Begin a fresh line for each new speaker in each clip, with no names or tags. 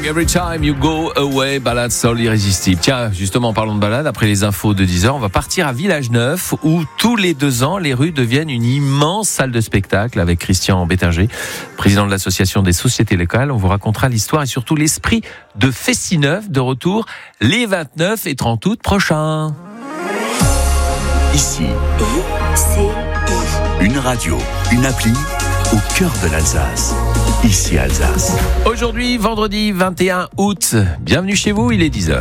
Every time you go away, balade sol irrésistible. Tiens, justement, parlons de balade. Après les infos de 10h, on va partir à Village-Neuf, où tous les 2 ans, les rues deviennent une immense salle de spectacle, avec Christian Bétinger, président de l'association des sociétés locales. On vous racontera l'histoire et surtout l'esprit de Festineuf, de retour les 29 et 30 août prochains.
Ici, une radio, une appli au cœur de l'Alsace. Ici Alsace.
Aujourd'hui, vendredi 21 août. Bienvenue chez vous, il est 10h.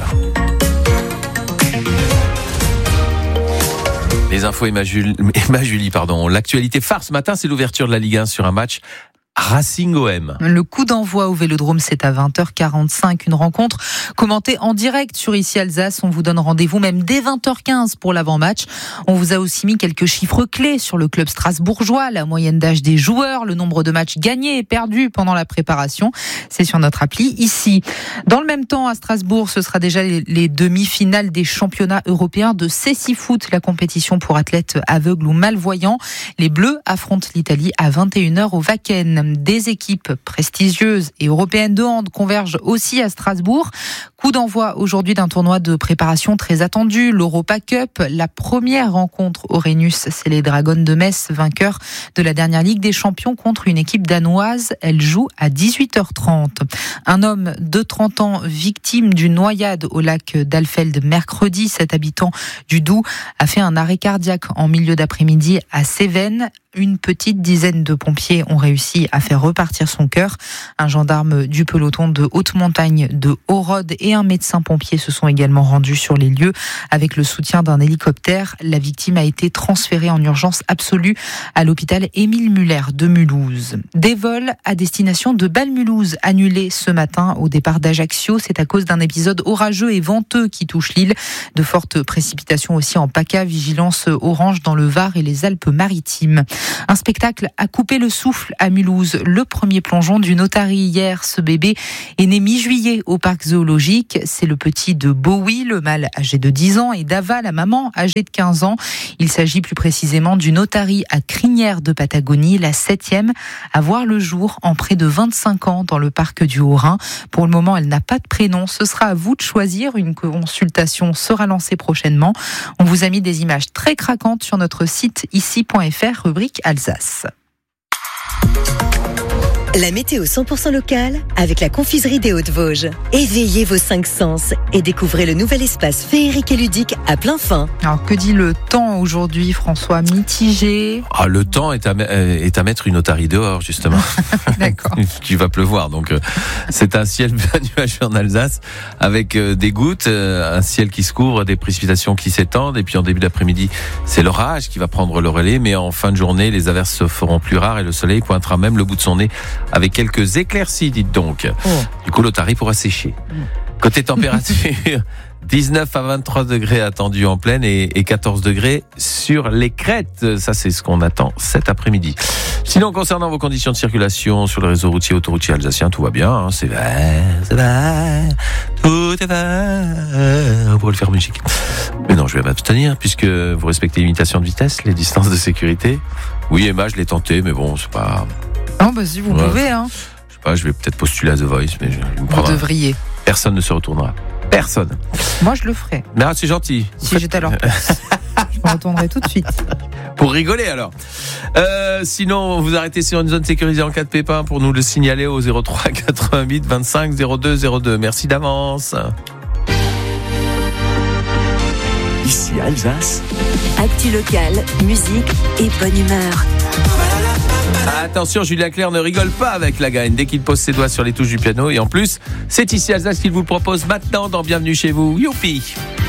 Les infos Emma Julie, L'actualité phare ce matin, c'est l'ouverture de la Ligue 1 sur un match Racing-OM.
Le coup d'envoi au Vélodrome, c'est à 20h45. Une rencontre commentée en direct sur Ici Alsace. On vous donne rendez-vous même dès 20h15 pour l'avant-match. On vous a aussi mis quelques chiffres clés sur le club strasbourgeois, la moyenne d'âge des joueurs, le nombre de matchs gagnés et perdus pendant la préparation. C'est sur notre appli ici. Dans le même temps, à Strasbourg, ce sera déjà les demi-finales des championnats européens de cécifoot, la compétition pour athlètes aveugles ou malvoyants. Les Bleus affrontent l'Italie à 21h au Wacken. Des équipes prestigieuses et européennes de hand convergent aussi à Strasbourg. Coup d'envoi aujourd'hui d'un tournoi de préparation très attendu, l'Europa Cup. La première rencontre au Rhenus, c'est les Dragons de Metz, vainqueurs de la dernière Ligue des Champions contre une équipe danoise. Elle joue à 18h30. Un homme de 30 ans victime d'une noyade au lac d'Alfeld mercredi. Cet habitant du Doubs a fait un arrêt cardiaque en milieu d'après-midi à Cévennes. Une petite dizaine de pompiers ont réussi à faire repartir son cœur. Un gendarme du peloton de haute montagne de Haut-Rode et un médecin pompier se sont également rendus sur les lieux avec le soutien d'un hélicoptère. La victime a été transférée en urgence absolue à l'hôpital Émile Muller de Mulhouse. Des vols à destination de Bâle-Mulhouse annulés ce matin au départ d'Ajaccio. C'est à cause d'un épisode orageux et venteux qui touche l'île. De fortes précipitations aussi en PACA, vigilance orange dans le Var et les Alpes-Maritimes. Un spectacle a coupé le souffle à Mulhouse. Le premier plongeon d'une otarie hier. Ce bébé est né mi-juillet au parc zoologique. C'est le petit de Bowie, le mâle âgé de 10 ans, et d'Ava, la maman âgée de 15 ans. Il s'agit plus précisément d'une otarie à Crinière de Patagonie, la 7e à voir le jour en près de 25 ans dans le parc du Haut-Rhin. Pour le moment, elle n'a pas de prénom. Ce sera à vous de choisir. Une consultation sera lancée prochainement. On vous a mis des images très craquantes sur notre site ici.fr, rubrique Alsace.
La météo 100% locale avec la confiserie des Hauts-de-Vosges. Éveillez vos 5 sens et découvrez le nouvel espace féerique et ludique à plein fin.
Alors que dit le temps aujourd'hui, François? Mitigé.
Le temps est à mettre une otarie dehors, justement.
D'accord.
Tu vas pleuvoir, donc c'est un ciel bien nuageux en Alsace avec des gouttes, un ciel qui se couvre, des précipitations qui s'étendent, et puis en début d'après-midi, c'est l'orage qui va prendre le relais, mais en fin de journée, les averses se feront plus rares et le soleil pointera même le bout de son nez avec quelques éclaircies, dites donc. Du coup, l'otarie pourra sécher. Côté température, 19 à 23 degrés attendus en plaine et 14 degrés sur les crêtes. Ça, c'est ce qu'on attend cet après-midi. Sinon, concernant vos conditions de circulation sur le réseau routier autoroutier alsacien, tout va bien. C'est vert, tout est vert. On pourrait le faire en musique. Mais non, je vais m'abstenir puisque vous respectez les limitations de vitesse, les distances de sécurité. Oui, Emma, je l'ai tenté, mais bon, c'est pas...
Non, si vous pouvez.
Je sais pas, je vais peut-être postuler à The Voice, mais je me
Vous
prendrai.
devriez.
Personne ne se retournera. Personne.
Moi, je le ferai.
Mais c'est gentil.
Si j'étais à leur place. Je me retournerai tout de suite.
Pour rigoler alors. Sinon, vous arrêtez sur une zone sécurisée en cas de pépin pour nous le signaler au 03 88 25 02 02. Merci d'avance.
Ici Alsace.
Actu locale, musique et bonne humeur.
Attention, Julien Clerc ne rigole pas avec la gagne dès qu'il pose ses doigts sur les touches du piano. Et en plus, c'est Ici Alsace qu'il vous propose maintenant dans Bienvenue chez vous. Youpi!